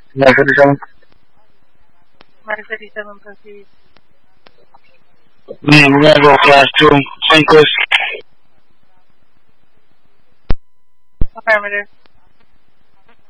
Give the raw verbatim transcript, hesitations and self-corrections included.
nine thirty-seven. nine thirty-seven, proceed. Man, we're gonna go class two, Quinquist. Affirmative.